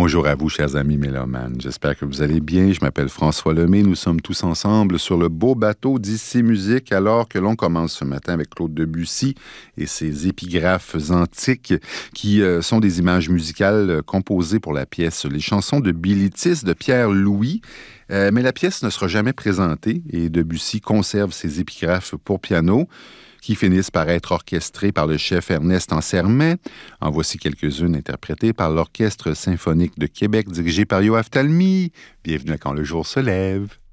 Bonjour à vous, chers amis mélomanes. J'espère que vous allez bien. Je m'appelle François Lemay. Nous sommes tous ensemble sur le beau bateau d'Ici Musique, alors que l'on commence ce matin avec Claude Debussy et ses épigraphes antiques qui sont des images musicales composées pour la pièce Les chansons de Bilitis de Pierre Louis. Mais la pièce ne sera jamais présentée et Debussy conserve ses épigraphes pour piano qui finissent par être orchestrées par le chef Ernest Ansermet. En voici quelques-unes interprétées par l'Orchestre symphonique de Québec dirigé par Yoav Talmy. Bienvenue à Quand le jour se lève.